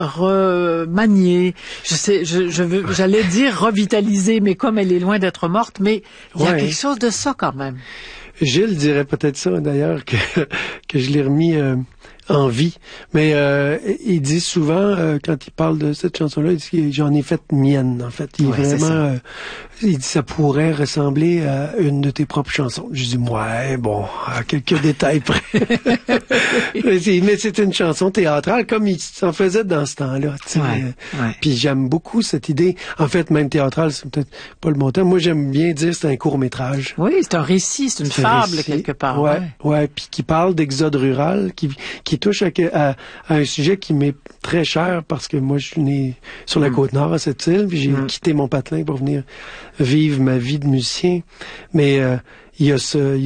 remanier. J'allais dire revitaliser, mais comme elle est loin d'être morte, mais il y a quelque chose de ça quand même. Gilles dirait peut-être ça d'ailleurs que je l'ai remis en vie. Mais il dit souvent, quand il parle de cette chanson-là, il dit que j'en ai fait mienne, en fait. Il est vraiment... il dit ça pourrait ressembler à une de tes propres chansons. Je dis, ouais, bon, à quelques détails près. Mais c'est une chanson théâtrale, comme il s'en faisait dans ce temps-là. Puis j'aime beaucoup cette idée. En fait, même théâtrale, c'est peut-être pas le bon terme. Moi, j'aime bien dire c'est un court-métrage. Oui, c'est un récit, c'est une fable, quelque part. Ouais, puis qui parle d'exode rural, qui touche à un sujet qui m'est très cher parce que moi, je suis né sur la Côte-Nord, à cette île, puis j'ai quitté mon patelin pour venir vivre ma vie de musicien. Mais il y a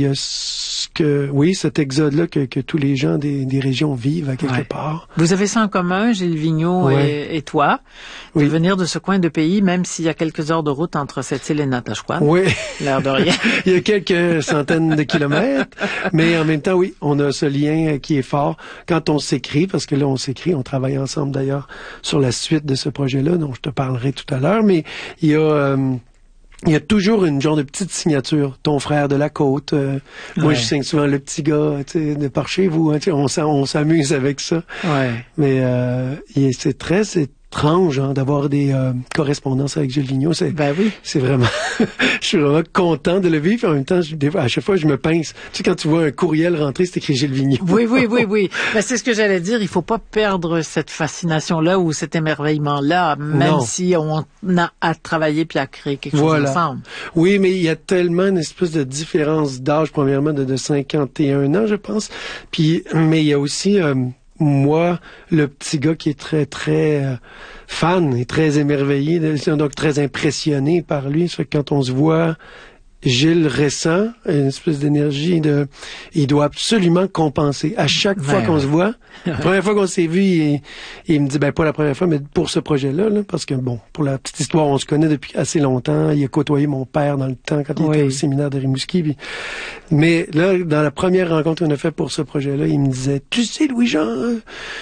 cet exode-là que tous les gens des régions vivent à quelque part. Vous avez ça en commun, Gilles Vigneault et toi, de venir de ce coin de pays, même s'il y a quelques heures de route entre cette île et Natashquan. Oui. L'air de rien. Il y a quelques centaines de kilomètres, mais en même temps, oui, on a ce lien qui est fort. Quand on s'écrit, parce que là, on s'écrit, on travaille ensemble d'ailleurs sur la suite de ce projet-là, dont je te parlerai tout à l'heure, mais il y a toujours une genre de petite signature. Ton frère de la côte. Moi, je signe souvent le petit gars, tu sais, de par chez vous. Hein, on s'amuse avec ça. Mais c'est très étrange d'avoir des correspondances avec Gilles Vigneault. C'est vraiment... je suis vraiment content de le vivre. En même temps, à chaque fois, je me pince. Tu sais, quand tu vois un courriel rentrer, c'est écrit Gilles Vigneault. Oui. Ben, c'est ce que j'allais dire. Il faut pas perdre cette fascination-là ou cet émerveillement-là, même si on a à travailler puis à créer quelque chose ensemble. Oui, mais il y a tellement une espèce de différence d'âge, premièrement, de 51 ans, je pense. Mais il y a aussi... moi, le petit gars qui est très, très fan et très émerveillé, donc très impressionné par lui. Ça fait que quand on se voit, Gilles ressent une espèce d'énergie il doit absolument compenser. À chaque fois qu'on se voit, la première fois qu'on s'est vu, il me dit, pas la première fois, mais pour ce projet-là, parce que bon, pour la petite histoire, on se connaît depuis assez longtemps. Il a côtoyé mon père dans le temps quand il était au séminaire de Rimouski. Mais là, dans la première rencontre qu'on a faite pour ce projet-là, il me disait, tu sais, Louis-Jean,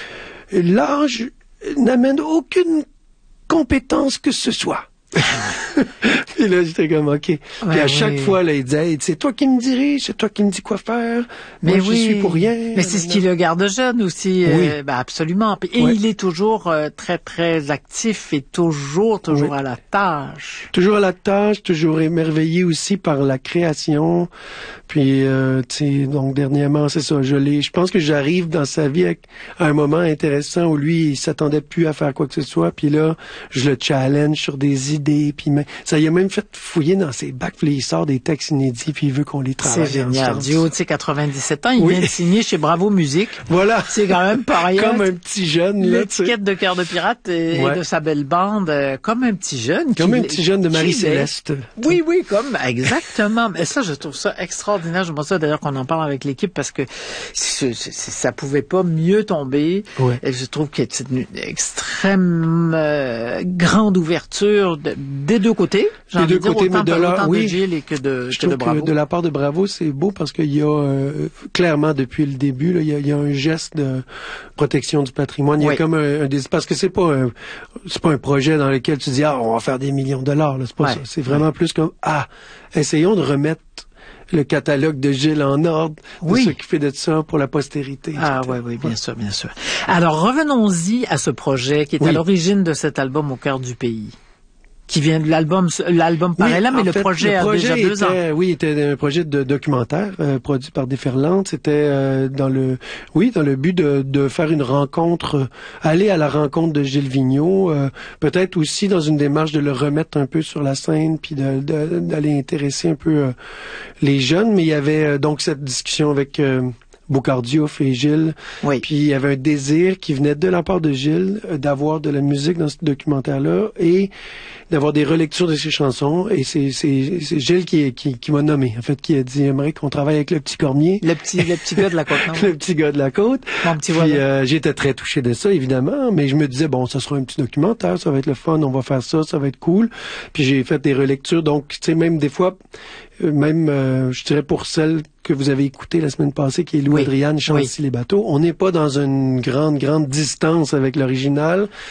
l'âge n'amène aucune compétence que ce soit. Puis là, j'étais comme, OK. Puis à chaque fois, là, il disait, c'est toi qui me dirige, c'est toi qui me dis quoi faire. Moi, je suis pour rien. Mais c'est ce qui le garde jeune aussi. Absolument. Et il est toujours très, très actif et toujours à la tâche. Toujours à la tâche, toujours émerveillé aussi par la création. Puis, tu sais, donc, dernièrement, c'est ça. Je pense que j'arrive dans sa vie à un moment intéressant où lui, il s'attendait plus à faire quoi que ce soit. Puis là, je le challenge sur des idées. Puis ça y a même fait fouiller dans ses bacs. Puis il sort des textes inédits. Puis il veut qu'on les travaille. C'est génial. Dio, tu sais, 97 ans, il vient de signer chez Bravo Musique. Voilà. C'est quand même pas rien. Comme un petit jeune. L'étiquette de Cœur de Pirate et de sa belle bande. Comme un petit jeune. Comme un petit jeune de Marie-Céleste. Oui, exactement. Mais ça, je trouve ça extraordinaire. Je pense ça d'ailleurs qu'on en parle avec l'équipe parce que ça pouvait pas mieux tomber. Et je trouve que c'est une extrême grande ouverture des deux côtés. Des deux côtés, mais autant de Gilles et que de Bravo. Que de la part de Bravo, c'est beau parce qu'il y a clairement depuis le début, là, il y a un geste de protection du patrimoine. Il y a comme parce que c'est pas un projet dans lequel tu dis on va faire des millions de dollars. Là. C'est pas ça. C'est vraiment plus comme essayons de remettre le catalogue de Gilles en ordre, de s'occuper de ça pour la postérité. Oui, bien sûr. Alors, revenons-y à ce projet qui est à l'origine de cet album Au cœur du pays. Qui vient de l'album paraît là, mais le projet a déjà 2 ans. Oui, était un projet de documentaire produit par Déferlante. C'était dans le but de faire une rencontre, aller à la rencontre de Gilles Vigneault, peut-être aussi dans une démarche de le remettre un peu sur la scène, puis d'aller intéresser un peu les jeunes. Mais il y avait donc cette discussion avec Boucardiouf et Gilles. Puis il y avait un désir qui venait de la part de Gilles d'avoir de la musique dans ce documentaire-là et d'avoir des relectures de ses chansons. Et c'est Gilles qui m'a nommé, en fait, qui a dit, j'aimerais qu'on travaille avec le petit Cormier. Le petit gars de la côte, non? Le petit gars de la côte. Mon petit voisin. Puis j'étais très touché de ça, évidemment, mais je me disais, bon, ça sera un petit documentaire, ça va être le fun, on va faire ça, ça va être cool. Puis j'ai fait des relectures, donc, tu sais, même des fois, je dirais pour celle que vous avez écoutée la semaine passée, qui est Lou Adriane, Chancy les bateaux, on n'est pas dans une grande distance avec l'original.